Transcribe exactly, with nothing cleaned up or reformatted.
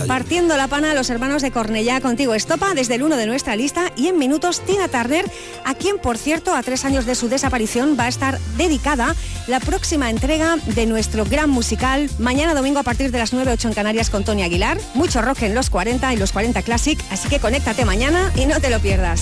Partiendo la pana, los hermanos de Cornellá, Contigo Estopa, desde el uno de nuestra lista, y en minutos Tina Turner, a quien, por cierto, a tres años de su desaparición va a estar dedicada la próxima entrega de nuestro gran musical, mañana domingo a partir de las nueve, ocho en Canarias, con Tony Aguilar. Mucho rock en los cuarenta y los cuarenta Classic, así que conéctate mañana y no te lo pierdas.